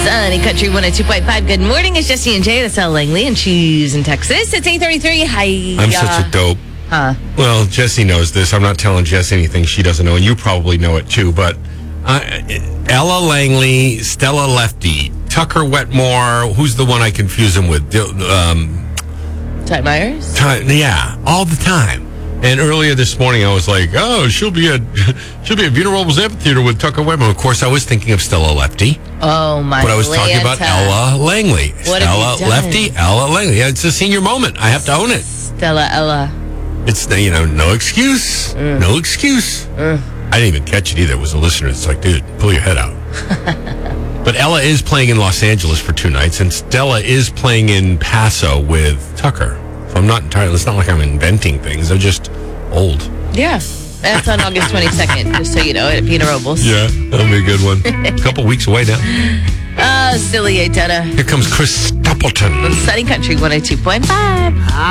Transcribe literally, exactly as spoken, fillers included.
Sunny Country one oh two point five. Good morning. It's Jesse and Jay. That's Ella Langley and she's in Texas. It's eight thirty-three. Hi. I'm such a dope. Huh? Well, Jesse knows this. I'm not telling Jess anything she doesn't know, and you probably know it too. But uh, Ella Langley, Stella Lefty, Tucker Wetmore. Who's the one I confuse him with? Um, Ty Myers? Ty, yeah, all the time. And earlier this morning, I was like, "Oh, she'll be at she'll be at Vina Robles Amphitheater with Tucker Wetmore." Of course, I was thinking of Stella Lefty. Oh my! But I was Lanta. talking about Ella Langley. What Stella have you done? Lefty, Ella Langley. Yeah, it's a senior moment. I have to own it. Stella Ella. It's, you know, no excuse. Mm. No excuse. Mm. I didn't even catch it either. It was a listener. It's like, dude, pull your head out. But Ella is playing in Los Angeles for two nights, and Stella is playing in Paso with Tucker. So I'm not entirely, it's not like I'm inventing things. I'm just old. Yeah. That's on August twenty-second, just so you know, at Vina Robles. Yeah, that'll be a good one. A couple weeks away now. Oh, silly Dana. Here comes Chris Stapleton. Sunny Country one oh two point five.